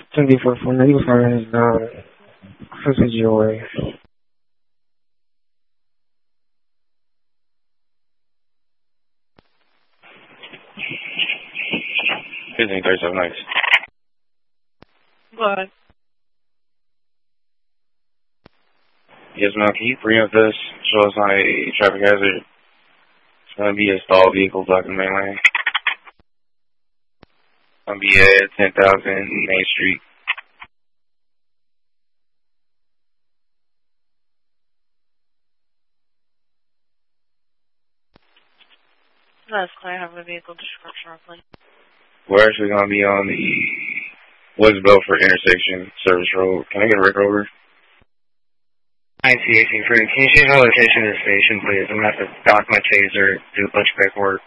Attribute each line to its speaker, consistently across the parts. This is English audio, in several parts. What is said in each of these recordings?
Speaker 1: 24 for legal fines, Cruise Joy.
Speaker 2: 1537 nights.
Speaker 3: What?
Speaker 2: Yes, ma'am. Can you preempt this? Show us on a traffic hazard. It's going to be a stalled vehicle blocking the main lane. It's going to be at 10,000 Main Street.
Speaker 3: That's clear. I have a vehicle description, please.
Speaker 2: We're actually going to be on the Woods Belfort intersection, Service Road. Can I get a record over?
Speaker 1: 9C18 free. Can you change my location to the station, please? I'm going to have to dock my taser, do a bunch of paperwork.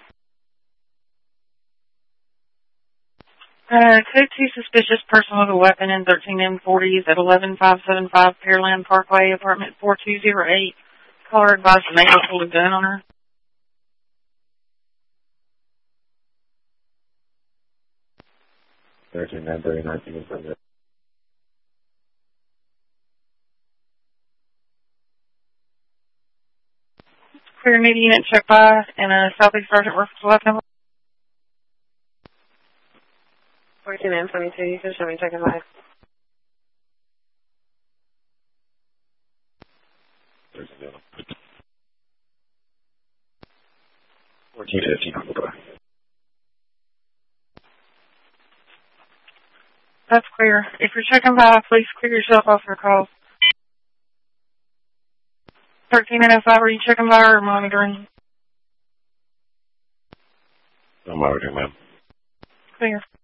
Speaker 3: Code 2 suspicious person with a weapon in 13M40s at 11575 Pearland Parkway, apartment 4208. Caller advised the neighbor pulled a gun on her. Clear new unit check by and a Southeast Sergeant works left number.
Speaker 4: 14M22, you can show me checking by.
Speaker 2: 1415.
Speaker 3: That's clear. If you're checking by, please clear yourself off your call. 1305, are you checking by or monitoring?
Speaker 2: I'm monitoring, ma'am.
Speaker 3: Clear.